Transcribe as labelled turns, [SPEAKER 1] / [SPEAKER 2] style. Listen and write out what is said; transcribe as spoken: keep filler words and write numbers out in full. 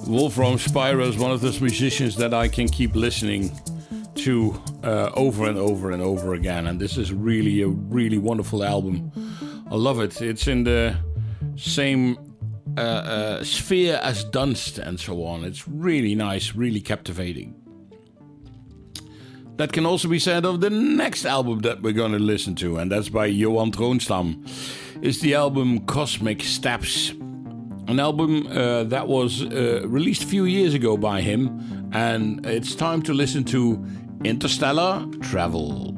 [SPEAKER 1] Wolfram Spyro is one of those musicians that I can keep listening to uh, over and over and over again. And this is really a really wonderful album. I love it. It's in the same uh, uh, sphere as Dunst and so on. It's really nice, really captivating. That can also be said of the next album that we're going to listen to, and that's by Johan Troonstam. It's the album Cosmic Steps. An album uh, that was uh, released a few years ago by him, and it's time to listen to Interstellar Travel.